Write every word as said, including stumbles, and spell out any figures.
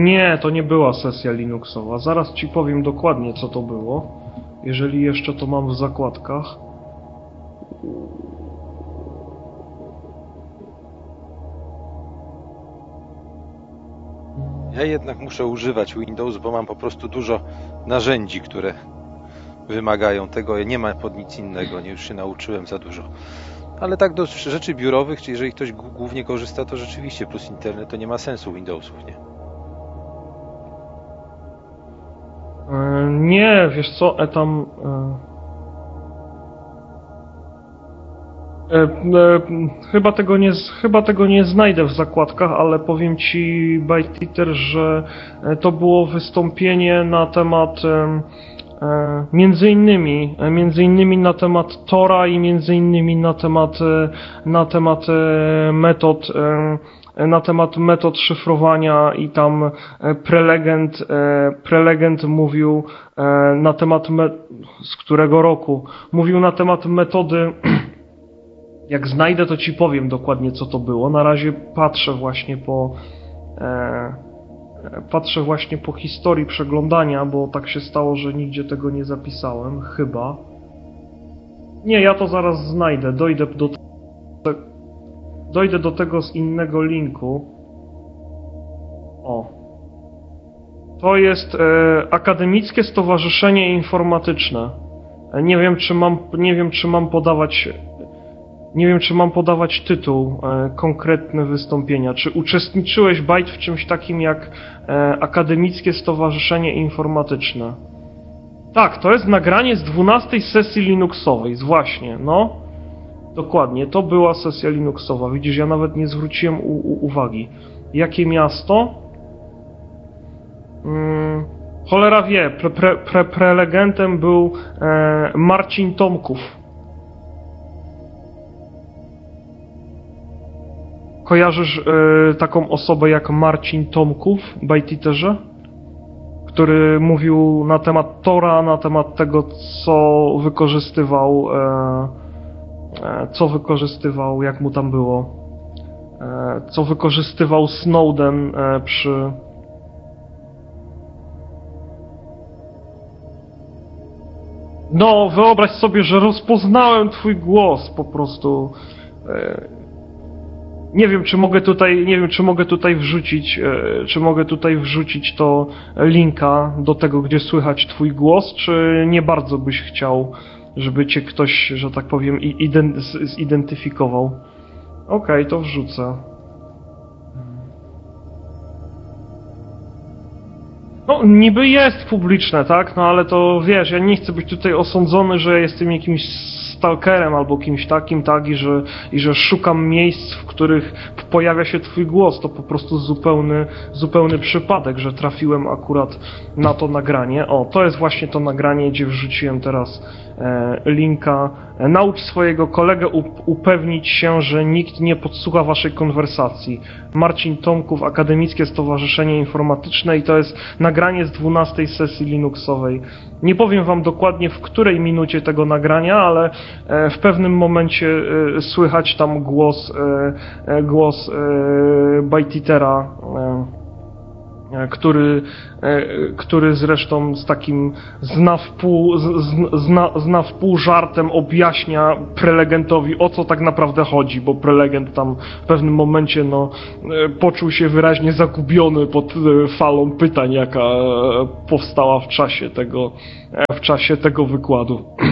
Nie, to nie była sesja Linuxowa. Zaraz ci powiem dokładnie, co to było. Jeżeli jeszcze to mam w zakładkach. Ja jednak muszę używać Windows, bo mam po prostu dużo narzędzi, które wymagają tego. Nie ma pod nic innego, nie, już się nauczyłem za dużo. Ale tak do rzeczy biurowych, czy jeżeli ktoś głównie korzysta, to rzeczywiście plus internet to nie ma sensu Windowsów, nie? Nie, wiesz co, e tam... E, e, chyba, tego nie, chyba tego nie znajdę w zakładkach, ale powiem ci, ByteEater, że to było wystąpienie na temat e, e, między innymi, e, między innymi na temat Tora i między innymi na temat, e, na temat e, metod e, na temat metod szyfrowania i tam prelegent, prelegent mówił na temat, me- z którego roku, mówił na temat metody, jak znajdę to ci powiem dokładnie co to było, na razie patrzę właśnie po, patrzę właśnie po historii przeglądania, bo tak się stało, że nigdzie tego nie zapisałem, chyba. Nie, ja to zaraz znajdę, dojdę do Dojdę do tego z innego linku. O. To jest e, Akademickie Stowarzyszenie Informatyczne. E, nie wiem, czy mam, nie wiem, czy mam podawać, nie wiem, czy mam podawać tytuł e, konkretny wystąpienia. Czy uczestniczyłeś, Byte, w czymś takim jak e, Akademickie Stowarzyszenie Informatyczne? Tak, to jest nagranie z dwunastej sesji Linuxowej, właśnie, no. Dokładnie, to była sesja Linuxowa. Widzisz, ja nawet nie zwróciłem u, u, uwagi. Jakie miasto? Hmm, cholera wie, pre, pre, pre, prelegentem był e, Marcin Tomków. Kojarzysz e, taką osobę jak Marcin Tomków, ByteEaterze? Który mówił na temat Tora, na temat tego, co wykorzystywał... E, co wykorzystywał, jak mu tam było, co wykorzystywał Snowden przy... No, wyobraź sobie, że rozpoznałem twój głos po prostu. Nie wiem, czy mogę tutaj, nie wiem, czy mogę tutaj wrzucić, czy mogę tutaj wrzucić to linka do tego, gdzie słychać twój głos, czy nie bardzo byś chciał, żeby cię ktoś, że tak powiem, zidentyfikował. Okej, okay, to wrzucę. No, niby jest publiczne, tak? No ale to wiesz, ja nie chcę być tutaj osądzony, że jestem jakimś stalkerem albo kimś takim, tak? I że, i że szukam miejsc, w których pojawia się twój głos. To po prostu zupełny, zupełny przypadek, że trafiłem akurat na to nagranie. O, to jest właśnie to nagranie, gdzie wrzuciłem teraz e, linka. E, naucz swojego kolegę up- upewnić się, że nikt nie podsłucha waszej konwersacji. Marcin Tomków, Akademickie Stowarzyszenie Informatyczne, i to jest nagranie z dwunastej sesji Linuxowej. Nie powiem wam dokładnie, w której minucie tego nagrania, ale e, w pewnym momencie e, słychać tam głos, e, głos e, ByteEatera, e, który, który zresztą z takim zna wpół, zna, zna wpół żartem objaśnia prelegentowi, o co tak naprawdę chodzi, bo prelegent tam w pewnym momencie no, poczuł się wyraźnie zagubiony pod falą pytań, jaka powstała w czasie tego, w czasie tego wykładu.